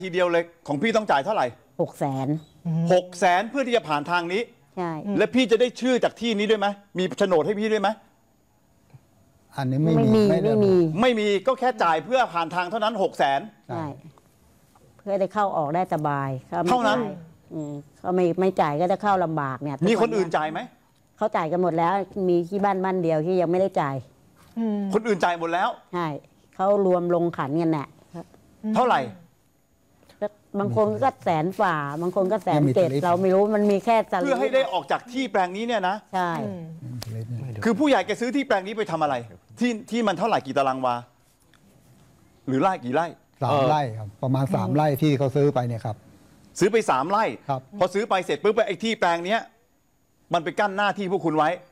ทีเดียวเลยของพี่ต้องจ่ายเท่าไหร่ 600,000 600,000เพื่อที่จะผ่านทางนี้ใช่และพี่จะได้ชื่อจากที่นี้ด้วยไหมมีโฉนดให้พี่ด้วยไหมอันนี้ไม่ไม่มีมีด้ไม่มีไม่มีก็แค่จ่ายเพื่อผ่านทางเท่านั้น600,000 ใช่เพื่อได้เข้าออกได้สบายไม่เท่านั้นจ่ยเขาไม่จ่ายก็จะเข้าลำบากเนี่ยมีคนอื่นจ่ายไหมเขาจ่ายกันหมดแล้วมีที่บ้านเดียวที่ยังไม่ได้จ่ายคนอื่นจ่ายหมดแล้วใช่เขารวมลงขันกันน่ะเท่าไหร่บางคนก็100,000 ฝ่าบางคนก็170,000เราไม่รู้มันมีแค่สลิปเพื่อให้ได้ออกจากที่แปลงนี้เนี่ยนะใช่คือผู้ใหญ่แกซื้อที่แปลงนี้ไปทำอะไร ที่มันเท่าไหร่กี่ตารางวาหรือไร่กี่ไร่ 3 ไร่ครับประมาณ 3 ไร่ที่เขาซื้อไปเนี่ยครับซื้อไป3 ไร่ครับพอซื้อไปเสร็จปุ๊บไอ้ที่แปลงเนี้ยมันไปกั้นหน้าที่พวกคุณไว้